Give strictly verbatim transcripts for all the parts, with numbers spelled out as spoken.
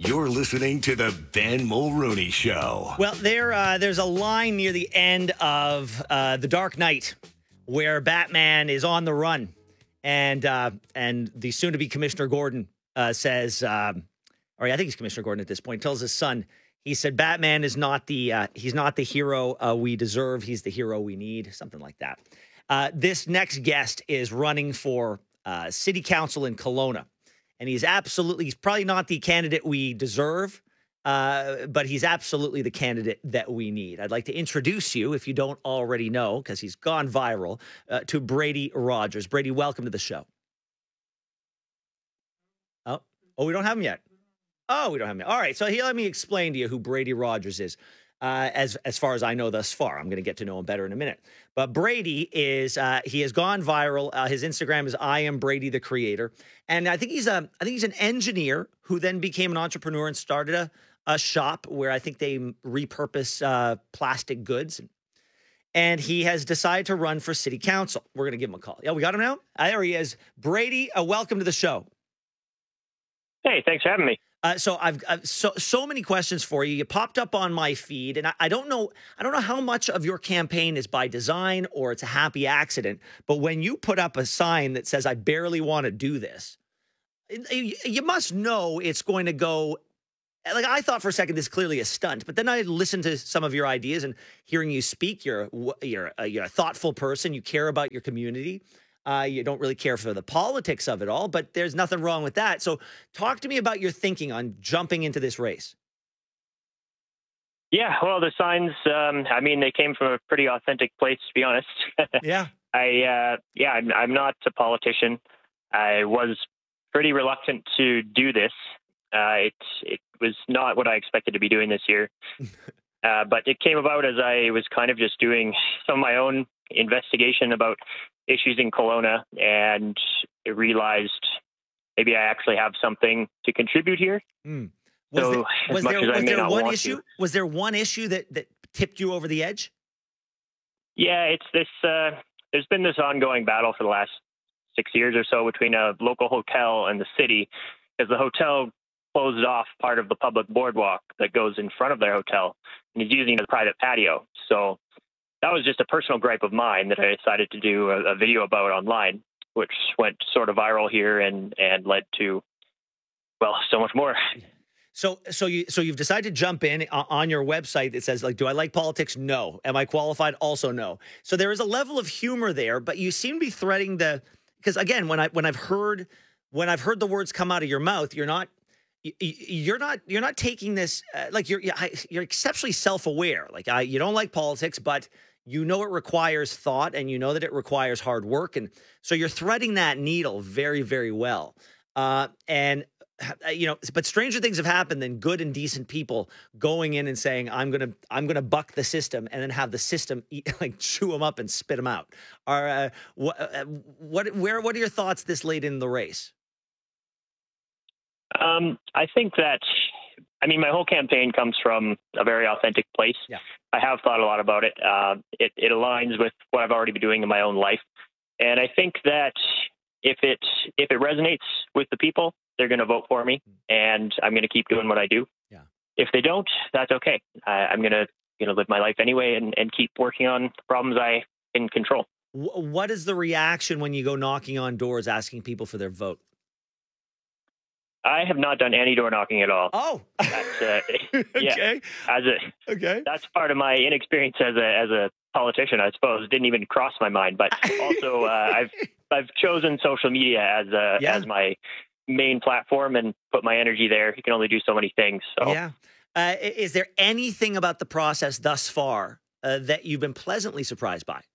You're listening to the Ben Mulrooney Show. Well, there, uh, there's a line near the end of uh, The Dark Knight where Batman is on the run, and uh, and the soon-to-be Commissioner Gordon uh, says, um, or I think he's Commissioner Gordon at this point, tells his son, he said, Batman is not the uh, he's not the hero uh, we deserve. He's the hero we need, something like that. Uh, this next guest is running for uh, city council in Kelowna. And he's absolutely, he's probably not the candidate we deserve, uh, but he's absolutely the candidate that we need. I'd like to introduce you, if you don't already know, because he's gone viral, uh, to Brady Rogers. Brady, welcome to the show. Oh, oh, we don't have him yet. Oh, we don't have him yet. All right, so here, let me explain to you who Brady Rogers is. Uh, as as far as I know thus far. I'm going to get to know him better in a minute. But Brady is, uh, he has gone viral. Uh, his Instagram is I am Brady the Creator. And I think he's a, I think he's an engineer who then became an entrepreneur and started a, a shop where I think they repurpose uh, plastic goods. And he has decided to run for city council. We're going to give him a call. Yeah, we got him now? Uh, there he is. Brady, uh, welcome to the show. Hey, thanks for having me. Uh, so I've, I've so so many questions for you. You popped up on my feed, and I, I don't know I don't know how much of your campaign is by design or it's a happy accident. But when you put up a sign that says "I barely want to do this," you, you must know it's going to go. Like I thought for a second, this is clearly a stunt. But then I listened to some of your ideas and hearing you speak. You're you're a, you're a thoughtful person. You care about your community. Uh, you don't really care for the politics of it all, but there's nothing wrong with that. So talk to me about your thinking on jumping into this race. Yeah, well, the signs, um, I mean, they came from a pretty authentic place, to be honest. Yeah. I, uh, yeah, I'm, I'm not a politician. I was pretty reluctant to do this. Uh, it, it was not what I expected to be doing this year. uh, but it came about as I was kind of just doing some of my own investigation about issues in Kelowna, and I realized maybe I actually have something to contribute here. Mm. Was so there, as was much there, as I was may there not one want issue? to, Was there one issue that, that tipped you over the edge? yeah, it's this. Uh, there's been this ongoing battle for the last six years or so between a local hotel and the city, because the hotel closed off part of the public boardwalk that goes in front of their hotel, and is using it as a private patio. So that was just a personal gripe of mine that I decided to do a, a video about online, which went sort of viral here and, and led to, well, so much more. So, so you, so you've decided to jump in on your website. It says, like, do I like politics? No. Am I qualified? Also, no. So there is a level of humor there, but you seem to be threading the, because again, when I, when I've heard, when I've heard the words come out of your mouth, you're not, you're not, you're not taking this, uh, like you're, you're exceptionally self-aware. Like I, you don't like politics, but you know it requires thought, and you know that it requires hard work. And so you're threading that needle very, very well. Uh, and, uh, you know, but stranger things have happened than good and decent people going in and saying, I'm going to I'm going to buck the system, and then have the system eat, like chew them up and spit them out. Are, uh, what, uh, what, where, what are your thoughts this late in the race? Um, I think that, I mean, my whole campaign comes from a very authentic place. Yeah. I have thought a lot about it. Uh, it. It aligns with what I've already been doing in my own life. And I think that if it if it resonates with the people, they're going to vote for me, and I'm going to keep doing what I do. Yeah. If they don't, that's okay. I, I'm going to you know live my life anyway, and, and keep working on the problems I can control. What is the reaction when you go knocking on doors asking people for their vote? I have not done any door knocking at all. Oh, that's, uh, yeah. Okay. As a Okay. That's part of my inexperience as a as a politician, I suppose. Didn't even cross my mind. But also, uh, I've I've chosen social media as a Yeah. as my main platform and put my energy there. You can only do so many things. So Yeah. Uh, i- is there anything about the process thus far uh, that you've been pleasantly surprised by?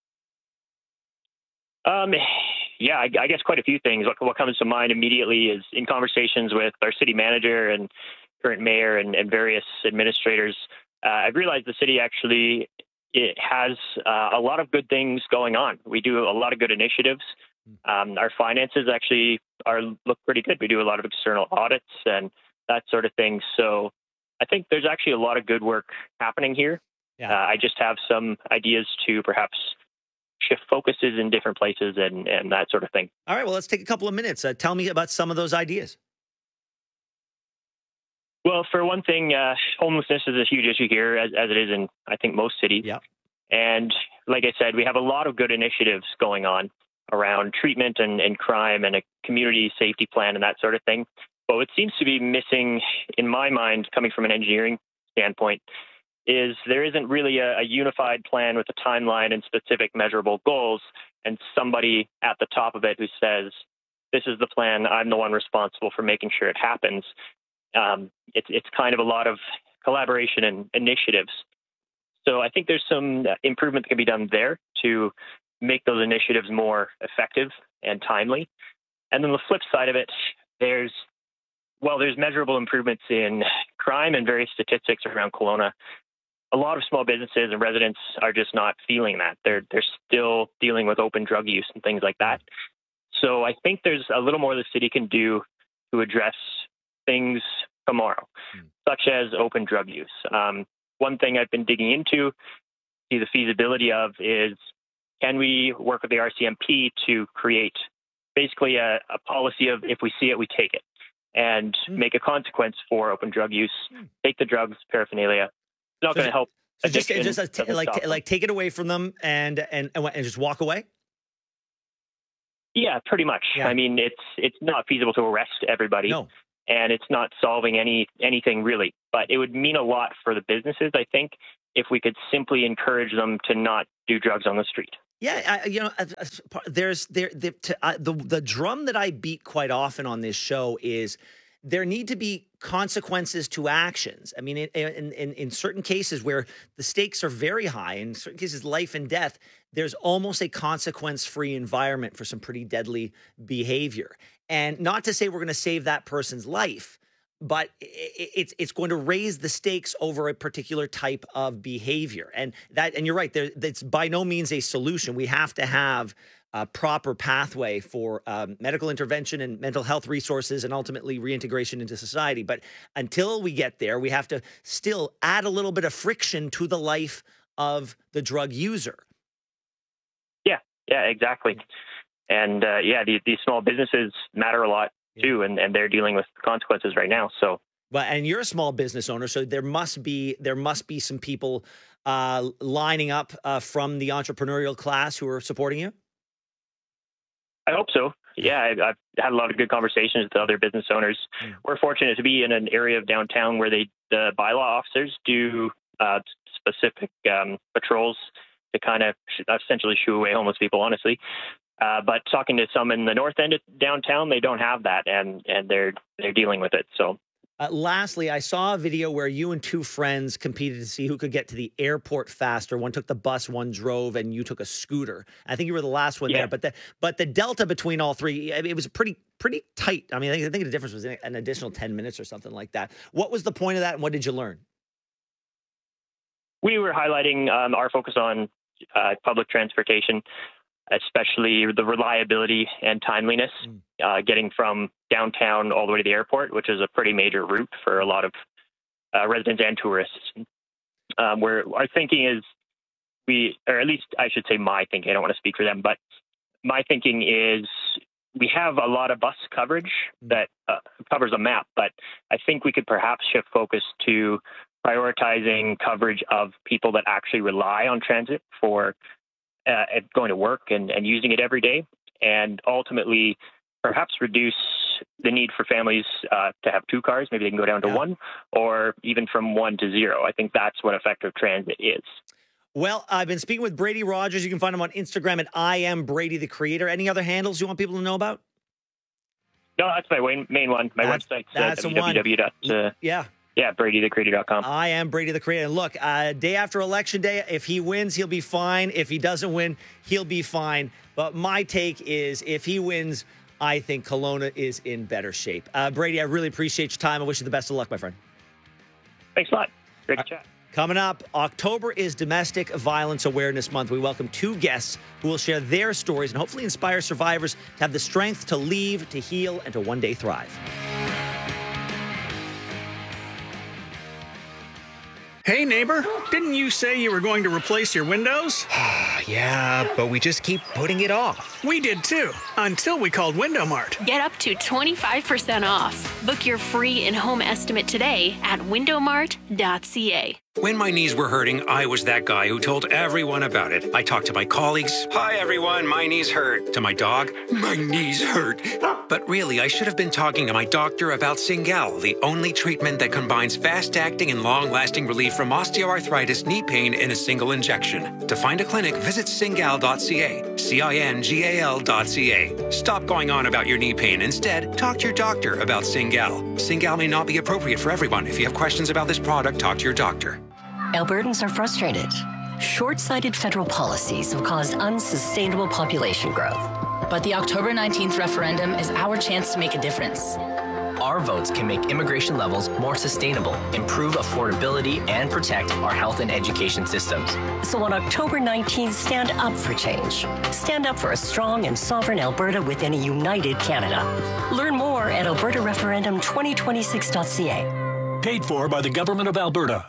Um, yeah, I, I guess quite a few things. What, what comes to mind immediately is in conversations with our city manager and current mayor and, and various administrators, uh, I've realized the city actually it has uh, a lot of good things going on. We do a lot of good initiatives. Um, our finances actually are look pretty good. We do a lot of external audits and that sort of thing. So I think there's actually a lot of good work happening here. Yeah. Uh, I just have some ideas to perhaps shift focuses in different places and, and that sort of thing. All right. Well, let's take a couple of minutes. Uh, tell me about some of those ideas. Well, for one thing, uh, homelessness is a huge issue here, as, as it is in, I think, most cities. Yeah. And like I said, we have a lot of good initiatives going on around treatment and, and crime and a community safety plan and that sort of thing. But what seems to be missing, in my mind, coming from an engineering standpoint, is there isn't really a, a unified plan with a timeline and specific measurable goals, and somebody at the top of it who says, this is the plan, I'm the one responsible for making sure it happens. Um, it's, it's kind of a lot of collaboration and initiatives. So I think there's some improvement that can be done there to make those initiatives more effective and timely. And then the flip side of it, there's, well, there's measurable improvements in crime and various statistics around Kelowna. A lot of small businesses and residents are just not feeling that. They're they're still dealing with open drug use and things like that. So I think there's a little more the city can do to address things tomorrow, mm. such as open drug use. Um, one thing I've been digging into, see the feasibility of, is can we work with the R C M P to create basically a, a policy of if we see it, we take it, and mm. make a consequence for open drug use, mm. take the drugs, paraphernalia. It's not so going to help. So just, just a t- like, t- like take it away from them and, and, and, and just walk away? Yeah, pretty much. Yeah. I mean, it's it's not feasible to arrest everybody. No. And it's not solving any anything really. But it would mean a lot for the businesses, I think, if we could simply encourage them to not do drugs on the street. Yeah, I, you know, there's there the, to, uh, the the drum that I beat quite often on this show is there need to be consequences to actions. I mean, in, in, in, in certain cases where the stakes are very high, in certain cases life and death, there's almost a consequence-free environment for some pretty deadly behavior. And not to say we're going to save that person's life, but it's it's going to raise the stakes over a particular type of behavior. And that, and you're right, there, that's by no means a solution. We have to have a proper pathway for um, medical intervention and mental health resources and ultimately reintegration into society. But until we get there, we have to still add a little bit of friction to the life of the drug user. Yeah, yeah, exactly. And uh, yeah, these, these small businesses matter a lot too, and, and they're dealing with consequences right now. So, well, and you're a small business owner, so there must be there must be some people uh, lining up uh, from the entrepreneurial class who are supporting you. I hope so. Yeah, I, I've had a lot of good conversations with other business owners. Mm. We're fortunate to be in an area of downtown where they the bylaw officers do uh, specific um, patrols to kind of essentially shoo away homeless people, honestly. Uh, but talking to some in the north end of downtown, they don't have that, and and they're they're dealing with it. So. Uh, lastly, I saw a video where you and two friends competed to see who could get to the airport faster. One took the bus, one drove, and you took a scooter. I think you were the last one yeah. there. But the but the delta between all three, I mean, it was pretty pretty tight. I mean, I think, I think the difference was an additional ten minutes or something like that. What was the point of that, and what did you learn? We were highlighting um, our focus on uh, public transportation, especially the reliability and timeliness, mm. uh, getting from downtown all the way to the airport, which is a pretty major route for a lot of uh, residents and tourists. Um, where our thinking is we, or at least I should say my thinking, I don't want to speak for them, but my thinking is we have a lot of bus coverage mm. that uh, covers a map, but I think we could perhaps shift focus to prioritizing coverage of people that actually rely on transit for Uh, going to work and, and using it every day, and ultimately perhaps reduce the need for families uh, to have two cars. Maybe they can go down to yeah. one, or even from one to zero. I think that's what effective transit is. Well, I've been speaking with Brady Rogers. You can find him on Instagram at I am Brady the Creator. Any other handles you want people to know about? No, that's my main one. My that's, website's that's uh, w w w. Yeah. Yeah, Brady the Creator dot com. I am Brady the Creator. And look, uh, day after Election Day, if he wins, he'll be fine. If he doesn't win, he'll be fine. But my take is if he wins, I think Kelowna is in better shape. Uh, Brady, I really appreciate your time. I wish you the best of luck, my friend. Thanks a lot. Great to chat. Coming up, October is Domestic Violence Awareness Month. We welcome two guests who will share their stories and hopefully inspire survivors to have the strength to leave, to heal, and to one day thrive. Hey, neighbor, didn't you say you were going to replace your windows? Yeah, but we just keep putting it off. We did too, until we called Window Mart. Get up to twenty-five percent off. Book your free in-home estimate today at window mart dot c a. When my knees were hurting, I was that guy who told everyone about it. I talked to my colleagues. Hi, everyone. My knees hurt. To my dog. My knees hurt. But really, I should have been talking to my doctor about Cingal, the only treatment that combines fast-acting and long-lasting relief from osteoarthritis knee pain in a single injection. To find a clinic, visit cingal dot c a. C I N G A L dot C A. Stop going on about your knee pain. Instead, talk to your doctor about Cingal. Cingal may not be appropriate for everyone. If you have questions about this product, talk to your doctor. Albertans are frustrated. Short-sighted federal policies have caused unsustainable population growth. But the October nineteenth referendum is our chance to make a difference. Our votes can make immigration levels more sustainable, improve affordability, and protect our health and education systems. So on October nineteenth, stand up for change. Stand up for a strong and sovereign Alberta within a united Canada. Learn more at alberta referendum twenty twenty-six dot c a. Paid for by the Government of Alberta.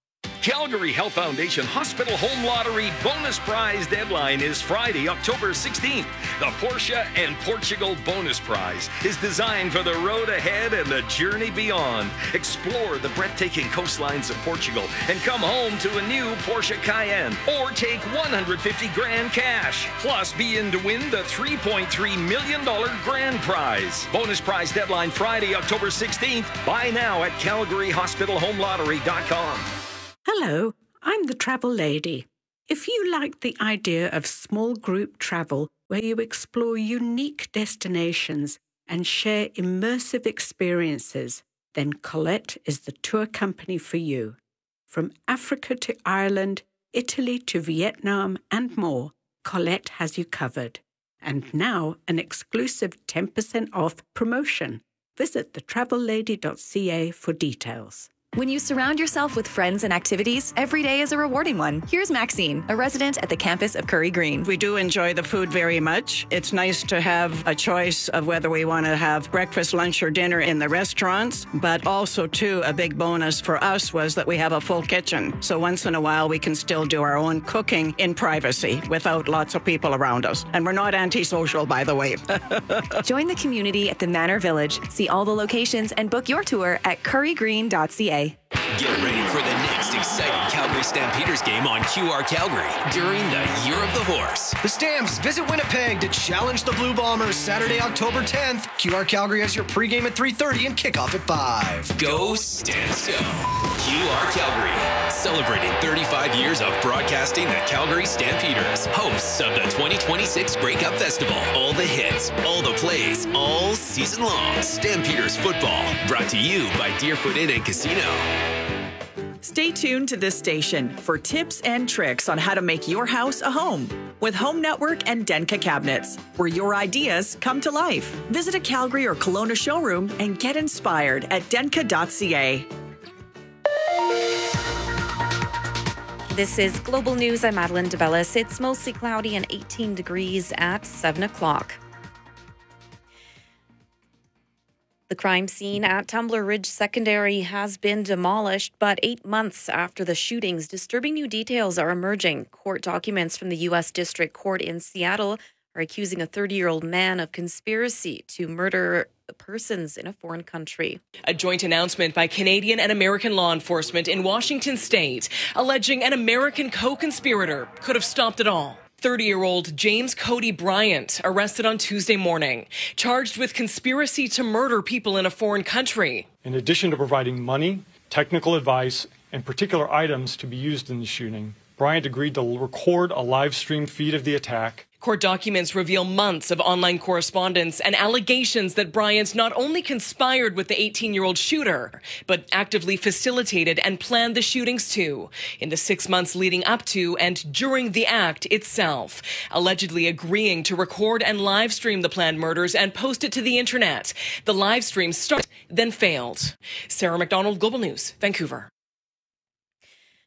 Calgary Health Foundation Hospital Home Lottery bonus prize deadline is Friday, October sixteenth. The Porsche and Portugal bonus prize is designed for the road ahead and the journey beyond. Explore the breathtaking coastlines of Portugal and come home to a new Porsche Cayenne, or take one hundred fifty grand cash. Plus, be in to win the three point three million dollars grand prize. Bonus prize deadline Friday, October sixteenth. Buy now at calgary hospital home lottery dot com. Hello, I'm the Travel Lady. If you like the idea of small group travel where you explore unique destinations and share immersive experiences, then Colette is the tour company for you. From Africa to Ireland, Italy to Vietnam and more, Colette has you covered. And now an exclusive ten percent off promotion. Visit the travel lady dot c a for details. When you surround yourself with friends and activities, every day is a rewarding one. Here's Maxine, a resident at the campus of Curry Green. We do enjoy the food very much. It's nice to have a choice of whether we want to have breakfast, lunch, or dinner in the restaurants, but also, too, a big bonus for us was that we have a full kitchen. So once in a while, we can still do our own cooking in privacy without lots of people around us. And we're not antisocial, by the way. Join the community at the Manor Village. See all the locations and book your tour at curry green dot c a. Get ready for the next exciting Calgary Stampeders game on Q R Calgary during the Year of the Horse. The Stamps visit Winnipeg to challenge the Blue Bombers Saturday, October tenth. Q R Calgary has your pregame at three thirty and kickoff at five. Go Stamps go! Q R Calgary, celebrating thirty-five years of broadcasting the Calgary Stampeders, hosts of the twenty twenty-six Grey Cup Festival. All the hits, all the plays, all season long. Stampeders football, brought to you by Deerfoot Inn and Casino. Stay tuned to this station for tips and tricks on how to make your house a home with Home Network and Denka Cabinets, where your ideas come to life. Visit a Calgary or Kelowna showroom and get inspired at denka dot c a. This is Global News. I'm Madeline DeBellis. It's mostly cloudy and eighteen degrees at seven o'clock. The crime scene at Tumbler Ridge Secondary has been demolished, but eight months after the shootings, disturbing new details are emerging. Court documents from the U S District Court in Seattle are accusing a thirty-year-old man of conspiracy to murder persons in a foreign country. A joint announcement by Canadian and American law enforcement in Washington state alleging an American co-conspirator could have stopped it all. thirty-year-old James Cody Bryant arrested on Tuesday morning, charged with conspiracy to murder people in a foreign country. In addition to providing money, technical advice, and particular items to be used in the shooting, Bryant agreed to record a live stream feed of the attack. Court documents reveal months of online correspondence and allegations that Bryant not only conspired with the eighteen-year-old shooter, but actively facilitated and planned the shootings too, in the six months leading up to and during the act itself, allegedly agreeing to record and live stream the planned murders and post it to the internet. The live stream started, then failed. Sarah McDonald, Global News, Vancouver.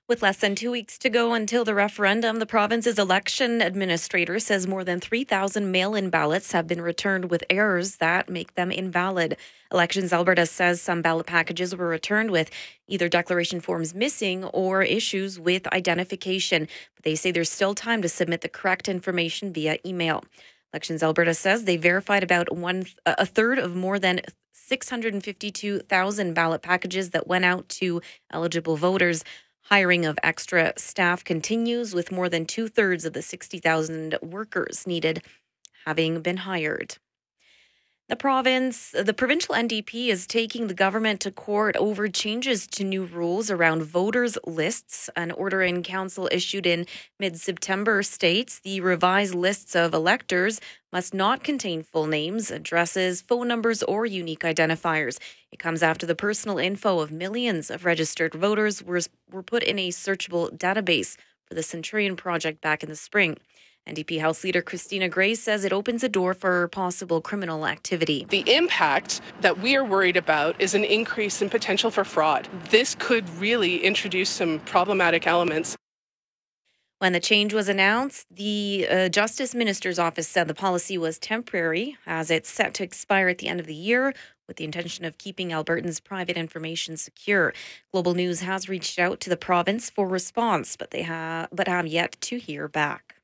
With less than two weeks to go until the referendum, the province's election administrator says more than three thousand mail-in ballots have been returned with errors that make them invalid. Elections Alberta says some ballot packages were returned with either declaration forms missing or issues with identification. But they say there's still time to submit the correct information via email. Elections Alberta says they verified about one a third of more than six hundred fifty-two thousand ballot packages that went out to eligible voters. Hiring of extra staff continues, with more than two-thirds of the sixty thousand workers needed having been hired. The province, the provincial N D P is taking the government to court over changes to new rules around voters' lists. An order in council issued in mid-September states the revised lists of electors must not contain full names, addresses, phone numbers, or unique identifiers. It comes after the personal info of millions of registered voters were, were put in a searchable database for the Centurion Project back in the spring. N D P House Leader Christina Gray says it opens a door for possible criminal activity. The impact that we are worried about is an increase in potential for fraud. This could really introduce some problematic elements. When the change was announced, the uh, Justice Minister's office said the policy was temporary, as it's set to expire at the end of the year, with the intention of keeping Albertans' private information secure. Global News has reached out to the province for response, but they have but have yet to hear back.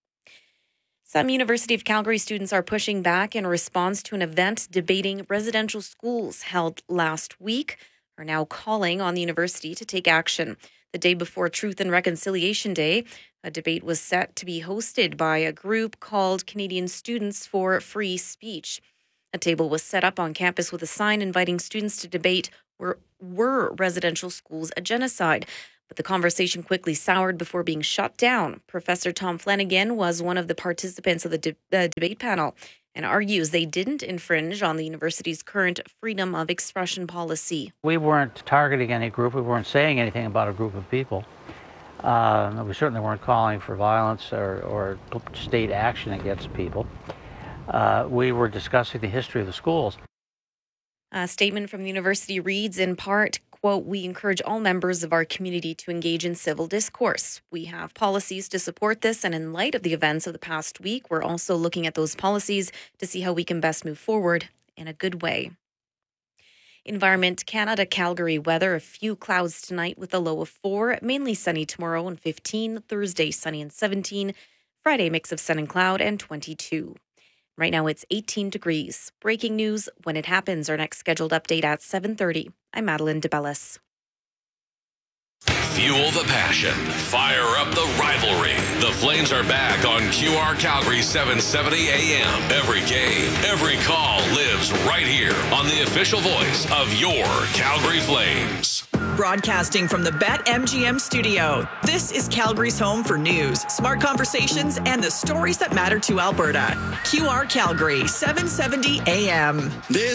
Some University of Calgary students are pushing back in response to an event debating residential schools held last week, are now calling on the university to take action. The day before Truth and Reconciliation Day, a debate was set to be hosted by a group called Canadian Students for Free Speech. A table was set up on campus with a sign inviting students to debate were, were residential schools a genocide. But the conversation quickly soured before being shut down. Professor Tom Flanagan was one of the participants of the de- uh, debate panel and argues they didn't infringe on the university's current freedom of expression policy. We weren't targeting any group. We weren't saying anything about a group of people. Uh, we certainly weren't calling for violence or, or state action against people. Uh, we were discussing the history of the schools. A statement from the university reads in part, quote, "We encourage all members of our community to engage in civil discourse. We have policies to support this, and in light of the events of the past week, we're also looking at those policies to see how we can best move forward in a good way." Environment Canada Calgary weather, a few clouds tonight with a low of four, mainly sunny tomorrow and fifteen, Thursday sunny and seventeen, Friday mix of sun and cloud and twenty-two. Right now it's eighteen degrees. Breaking news when it happens. Our next scheduled update at seven thirty. I'm Madeline DeBellis. Fuel the passion. Fire up the rivalry. The Flames are back on Q R Calgary seven seventy A M. Every game, every call lives right here on the official voice of your Calgary Flames. Broadcasting from the BetMGM studio, this is Calgary's home for news, smart conversations, and the stories that matter to Alberta. Q R Calgary seven seventy A M. This